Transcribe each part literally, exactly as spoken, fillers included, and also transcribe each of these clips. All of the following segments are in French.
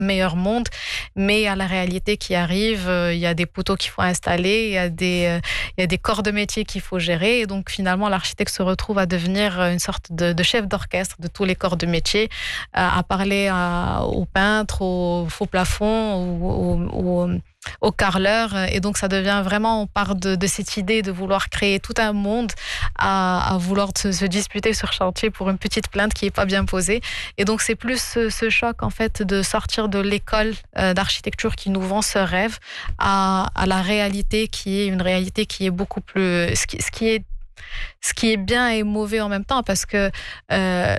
meilleur monde, mais il y a la réalité qui arrive, il y a des poteaux qu'il faut installer, il y a des, il y a des corps de métier qu'il faut gérer, et donc finalement l'architecte se retrouve à devenir une sorte de, de chef d'orchestre de tous les corps de métier, à parler à, aux peintres, aux faux plafonds, aux, aux, aux au carreleur, et donc ça devient vraiment, on part de, de cette idée de vouloir créer tout un monde à, à vouloir se, se disputer sur chantier pour une petite plainte qui est pas bien posée, et donc c'est plus ce, ce choc en fait de sortir de l'école euh, d'architecture qui nous vend ce rêve à, à la réalité qui est une réalité qui est beaucoup plus ce qui, ce qui est ce qui est bien et mauvais en même temps, parce que euh,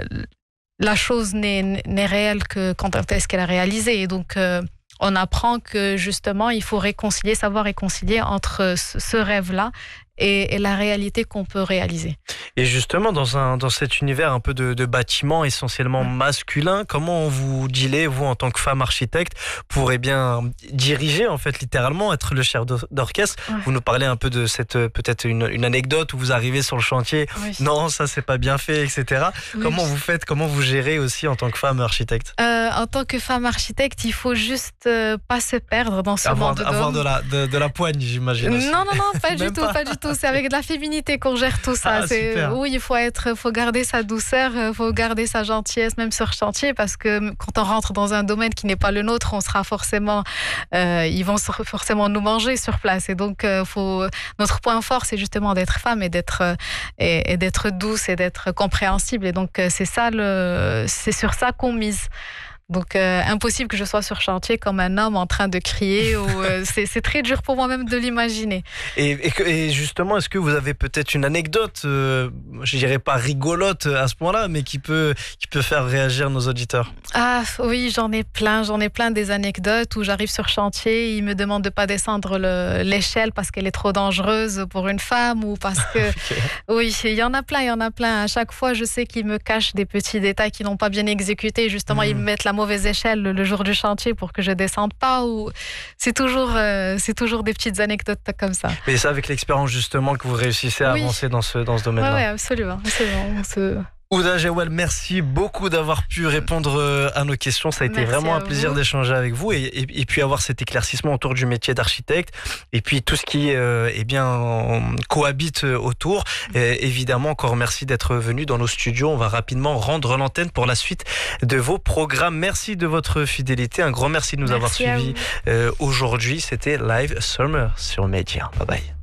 la chose n'est, n'est réelle que quand est-ce qu'elle a réalisé, et donc euh, on apprend que justement, il faut réconcilier, savoir réconcilier entre ce rêve-là et, et la réalité qu'on peut réaliser. Et justement, dans, un, dans cet univers un peu de, de bâtiment essentiellement masculin, comment vous dealez, vous, en tant que femme architecte, pour eh bien, diriger, en fait, littéralement, être le chef d'orchestre? Ouais. Vous nous parlez un peu de cette, peut-être une, une anecdote où vous arrivez sur le chantier, oui. non, ça, c'est pas bien fait, et cetera. Oui. Comment vous faites, comment vous gérez aussi en tant que femme architecte? euh, En tant que femme architecte, il faut juste euh, pas se perdre dans ce avoir, monde d'hommes. Avoir de la, de, de la poigne, j'imagine. Aussi. Non, non, non, pas du tout, pas. pas du tout. C'est avec de la féminité qu'on gère tout ça. Ah, c'est, oui, il faut être, faut garder sa douceur, il faut garder sa gentillesse, même sur chantier, parce que quand on rentre dans un domaine qui n'est pas le nôtre, on sera forcément, euh, ils vont forcément nous manger sur place. Et donc, euh, faut, notre point fort, c'est justement d'être femme et d'être, euh, et, et d'être douce et d'être compréhensible. Et donc, euh, c'est ça, le, c'est sur ça qu'on mise. Donc, euh, impossible que je sois sur chantier comme un homme en train de crier. Ou, euh, c'est, c'est très dur pour moi-même de l'imaginer. Et, et, et justement, est-ce que vous avez peut-être une anecdote, euh, je dirais pas rigolote à ce point-là, mais qui peut, qui peut faire réagir nos auditeurs? Ah oui, j'en ai plein. J'en ai plein des anecdotes où j'arrive sur chantier, ils me demandent de pas descendre le, l'échelle parce qu'elle est trop dangereuse pour une femme, ou parce que... okay. Oui, il y en a plein, il y en a plein. À chaque fois, je sais qu'ils me cachent des petits détails qu'ils n'ont pas bien exécutés. Justement, mmh. ils me mettent la mauvaise échelle le jour du chantier pour que je descende pas, ou c'est toujours euh, c'est toujours des petites anecdotes comme ça. Mais c'est avec l'expérience justement que vous réussissez à oui. avancer dans ce dans ce domaine-là. Oui, ouais, absolument, absolument. Se... Ouda Jawel, merci beaucoup d'avoir pu répondre à nos questions. Ça a été merci vraiment un plaisir vous. d'échanger avec vous, et, et, et puis avoir cet éclaircissement autour du métier d'architecte, et puis tout ce qui euh, eh bien, cohabite autour. Et évidemment, encore merci d'être venu dans nos studios. On va rapidement rendre l'antenne pour la suite de vos programmes. Merci de votre fidélité. Un grand merci de nous merci avoir suivis euh, aujourd'hui. C'était Live Summer sur Média. Bye bye.